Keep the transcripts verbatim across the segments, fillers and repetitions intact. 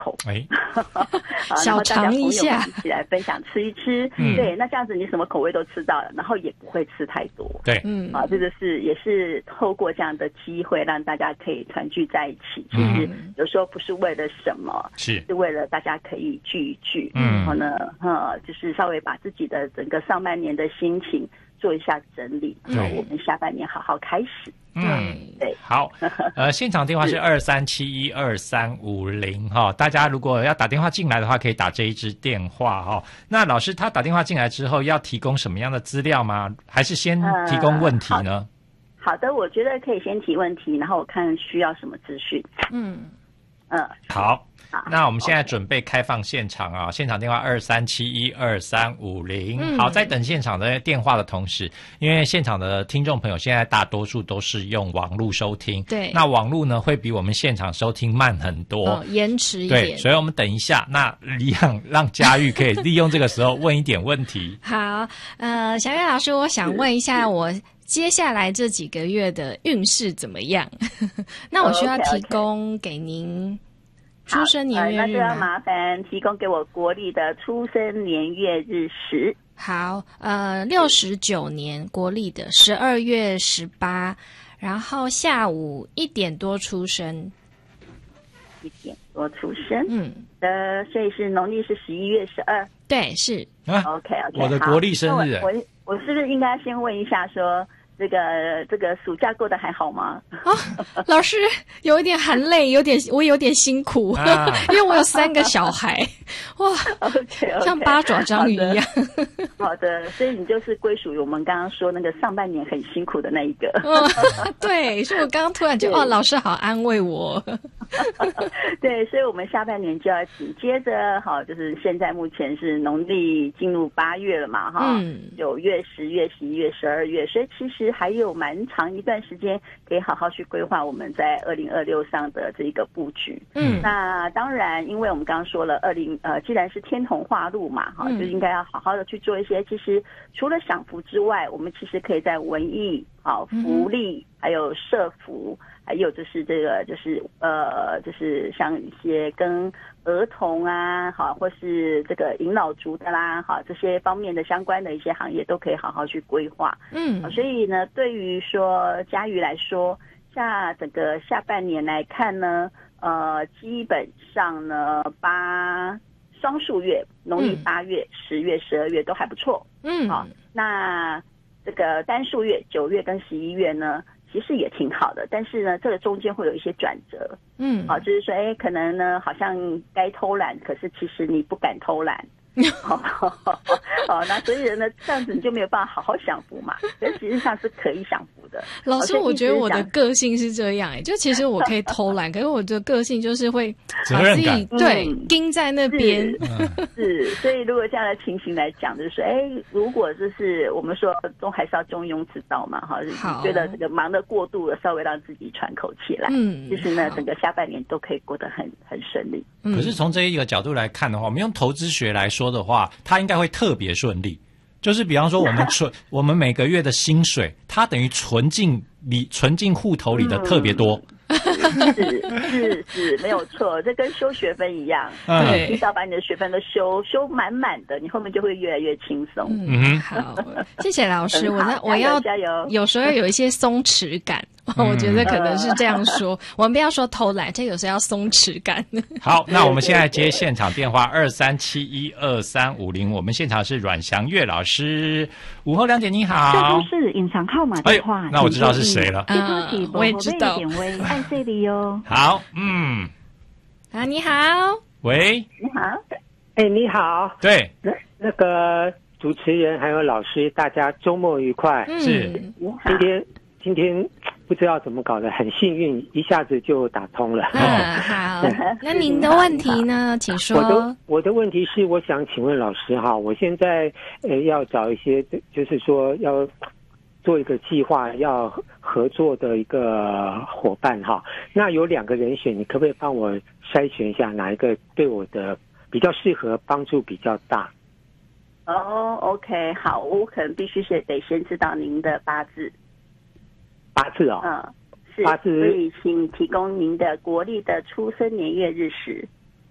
口， 哎， 小尝一下， 一起来分享吃一吃，嗯、对，那这样子你什么口味都吃到了，然后也不会吃太多， 对， 嗯，啊，这个是也是透过这样的机会让大家可以团聚在一起。其实有时候不是为了什么， 是是为了大家可以聚一聚， 嗯， 然后呢，呃，就是稍微把自己的整个上半年的心情做一下整理，然后我们下半年好好开始。 嗯， 对， 好，呃，现场电话是二三七一二三五零哈，大家如果要打电话进来的话，可以打这一支电话哈。那老师他打电话进来之后，要提供什么样的资料吗？还是先提供问题呢？ 呃、好, 好的，我觉得可以先提问题，然后我看需要什么资讯。嗯嗯，好。那我们现在准备开放现场啊，现场电话二三七一二三五零。好，在等现场的电话的同时，因为现场的听众朋友现在大多数都是用网络收听， 对， 那网络呢会比我们现场收听慢很多， 哦、延迟一点， 对，所以我们等一下，那一样让佳玉可以利用这个时候问一点问题。 好，呃，小月老师，我想问一下我接下来这几个月的运势怎么样？那我需要提供给您。出生年月日、呃、 那就要麻烦提供给我国历的出生年月日时。 好，呃，六十九年国历的十二月十八，然后下午一点多出生。 一点多出生， 嗯， 呃，所以是农历是十一月十二。 对，是。 啊 ，OK OK， 我的国历生日， 我我我是不是应该先问一下说？这个这个暑假过得还好吗？ 哦，老师有一点含泪，有点我有点辛苦，啊、因为我有三个小孩，哇 ，OK，, okay 像八爪章鱼一样。 好的，所以你就是归属于我们刚刚说那个上半年很辛苦的那一个。 哦、对，所以我刚刚突然觉得，哦，老师好安慰我。 对，所以我们下半年就要紧接着，好，就是现在目前是农历进入八月了嘛，哈，九、嗯、月、十月、十一月、十二月，所以其实还有蛮长一段时间可以好好去规划我们在二零二六上的这个布局。嗯，那当然，因为我们刚刚说了，二零呃，既然是天同化禄嘛，哈、嗯，就应该要好好的去做一些。其实除了享福之外，我们其实可以在文艺、好福利，还有社福。还有就是这个，就是呃，就是像一些跟儿童啊，好，或是这个引老族的啦，好，这些方面的相关的一些行业都可以好好去规划。嗯，所以呢，对于说佳瑜来说，下整个下半年来看呢，呃，基本上呢，八双数月，农历八月、十月、十二月都还不错。嗯，好，那这个单数月，九月跟十一月呢？其实也挺好的，但是呢，这个中间会有一些转折，嗯，好、啊，就是说，哎，可能呢，好像该偷懒，可是其实你不敢偷懒，好、哦，那所以呢，这样子你就没有办法好好享福嘛，可是实际上是可以享福的。 老师，我觉得我的个性是这样，哎，就其实我可以偷懒，可是我的个性就是会把自己对盯、嗯、在那边， 是, 是，所以如果这样的情形来讲，就是说，哎，如果就是我们说都还是要中庸之道嘛，哈，你觉得这个忙得过度了，稍微让自己喘口气来，嗯，其实呢，整个下半年都可以过得很很顺利。 嗯、可是从这一个角度来看的话，我们用投资学来说的话，它应该会特别顺利。就是比方说，我们存我们每个月的薪水，它等于存进里存进户头里的特别多。 嗯、是是是，没有错，这跟修学分一样，对，提早把你的学分都修修满满的，你后面就会越来越轻松。 嗯，好，谢谢老师。我那我要加油， 有时候有一些松弛感。我觉得可能是这样说，嗯、我们不要说偷懒，这有时候要松弛感。 好，那我们现在接现场电话二三七一二三五零，我们现场是阮祥月老师。午后两点，你好。 这都是隐藏号码电话、 哎，那我知道是谁了。 嗯，我也知道。 按这里哟。 好，嗯。 啊，你好。 喂。 你好。 哎，你好。 对。 那那个主持人还有老师，大家周末愉快。 嗯、 是。 今天今天。不知道怎么搞的，很幸运，一下子就打通了。 嗯，好。那您的问题呢？请说。 我的我的问题是，我想请问老师哈，我现在呃要找一些，就是说要做一个计划，要合作的一个伙伴哈。那有两个人选，你可不可以帮我筛选一下，哪一个对我的比较适合，帮助比较大？ 哦 ，OK， 好，我可能必须是得先知道您的八字。 八字哦， 嗯，是， 八字， 所以请提供您的国历的出生年月日时。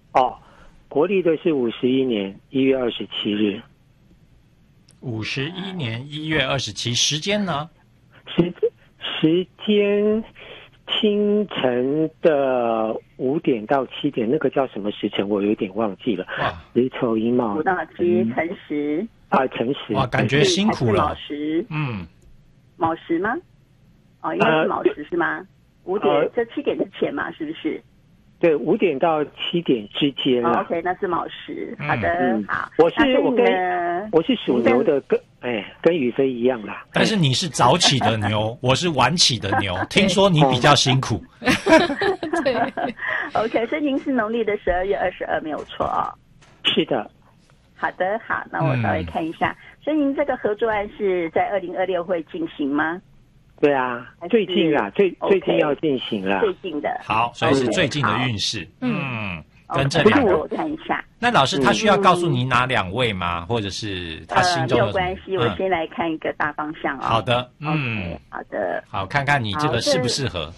哦，国历的是五十一年一月二十七日。 五十一年一月二十七，时间呢？ 时时间清晨的五点到七点，那个叫什么时辰？我有点忘记了。 哇， 子丑寅卯午到七辰时啊，辰时。 哇，感觉辛苦了。 卯时， 嗯， 卯时吗？哦，应该是卯时是吗？五点，呃、这七点之前嘛，是不是？ 对，五点到七点之间啊。 哦、OK， 那是卯时。好的， 嗯、 好。 我是我跟我是属牛的，跟哎跟宇飞一样啦。 但是你是早起的牛，我是晚起的牛。听说你比较辛苦。 对。 OK， 所以您是农历的十二月二十二，没有错哦。 是的。 好的，好，那我稍微看一下。嗯、所以您这个合作案是在二零二六会进行吗？ 对啊，最近啊，最最近要进行了， 最近的。 好，所以是最近的运势。嗯，跟这两个我看一下。 那老师他需要告诉你哪两位吗？或者是他心中呃没有关系，我先来看一个大方向哦。 好的，嗯， 好的， 好，看看你这个适不适合。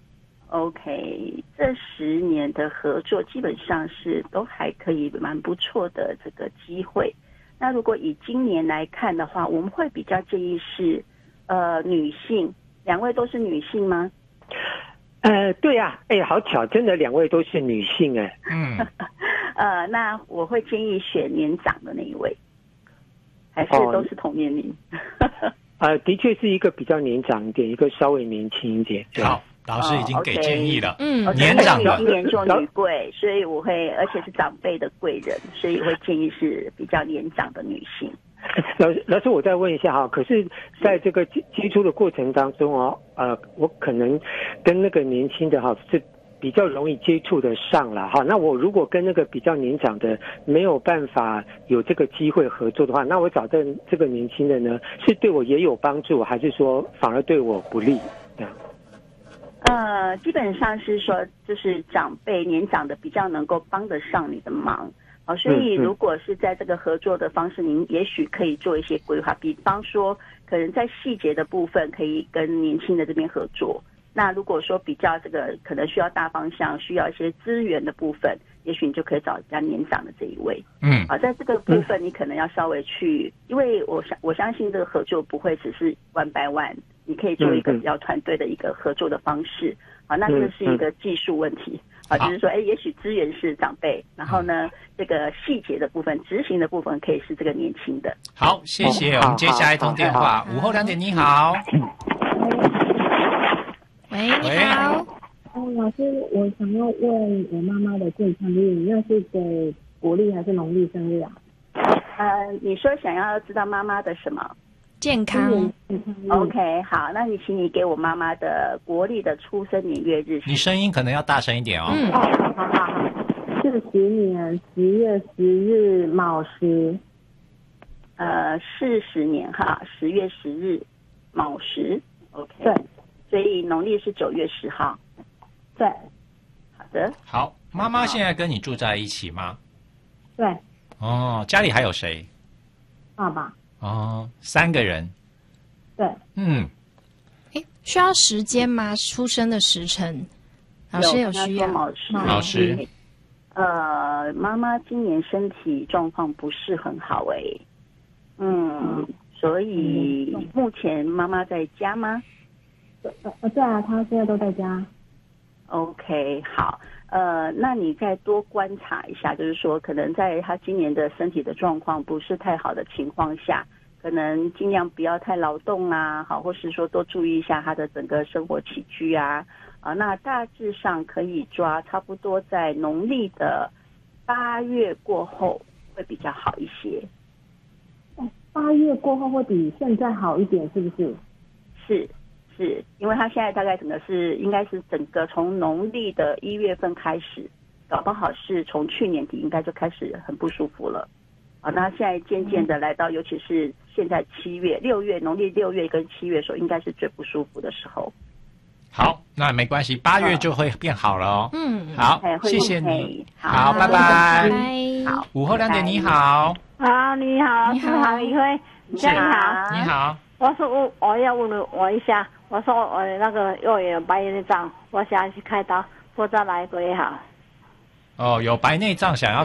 OK， 这十年的合作基本上是都还可以，蛮不错的这个机会。那如果以今年来看的话，我们会比较建议是。呃，女性，两位都是女性吗？ 呃，对啊，哎，好巧，真的两位都是女性哎。 嗯， 呃，那我会建议选年长的那一位，还是都是同年龄？ 哦、呃，的确是一个比较年长一点，一个稍微年轻一点。 好，老师已经给建议了。 嗯、 哦，年长的， 今年做女贵，所以我会，而且是长辈的贵人，所以会建议是比较年长的女性。 老老师，我再问一下哈，可是在这个接接触的过程当中哦，呃，我可能跟那个年轻的哈是比较容易接触得上了哈。那我如果跟那个比较年长的没有办法有这个机会合作的话，那我找这这个年轻的呢，是对我也有帮助，还是说反而对我不利？这样？ 呃，基本上是说，就是长辈年长的比较能够帮得上你的忙。好，所以如果是在这个合作的方式，您也许可以做一些规划，比方说，可能在细节的部分可以跟年轻的这边合作。那如果说比较这个可能需要大方向，需要一些资源的部分，也许你就可以找比较年长的这一位。 嗯， 啊，在这个部分你可能要稍微去，因为我相我相信这个合作不会只是 one by one， 你可以做一个比较团队的一个合作的方式。啊，那这是一个技术问题。啊，就是说，哎，也许资源是长辈，然后呢，这个细节的部分、执行的部分可以是这个年轻的。 好，谢谢。我们接下一通电话，午后两点，你好。 喂，你好。 哦，老师，我想要问我妈妈的健康运，那是给国历还是农历生日啊？ 呃，你说想要知道妈妈的什么？ 健康。 嗯、 OK， 好，那你请你给我妈妈的国历的出生年月日。 你声音可能要大声一点哦。 嗯， 好好好，四十年十月十日卯时。 呃，四十年哈，十月十日卯时。OK。 对。 所以农历是九月十号。 对。 好的。 好，妈妈现在跟你住在一起吗？ 对。 哦，家里还有谁？ 爸爸。 哦，三个人。 对。 嗯。 哎，需要时间吗？出生的时辰，老师有需要？ 卯时。 老师。 呃，妈妈今年身体状况不是很好哎、欸。嗯，所以目前妈妈在家吗？ 呃，对啊，她现在都在家。 OK， 好。呃，那你再多观察一下，就是说，可能在他今年的身体的状况不是太好的情况下，可能尽量不要太劳动啊，好，或是说多注意一下他的整个生活起居啊，啊，那大致上可以抓差不多在农历的八月过后会比较好一些。 八月过后会比现在好一点，是不是？ 是。是因为他现在大概整个是应该是整个从农历的一月份开始，搞不好是从去年底应该就开始很不舒服了啊。那现在渐渐的来到，尤其是现在七月、六月，农历六月跟七月的时候，应该是最不舒服的时候。 好，那没关系，八月就会变好了哦。 嗯， 好，谢谢你。 好， 拜拜。 好， 午后两点，你好。 好，你好， 你好， 唐一辉，你好， 你好。 我说我我要问我一下，我说我那个幼儿园白内障，我想去开刀，不知道哪一个也好。 哦，有白内障想要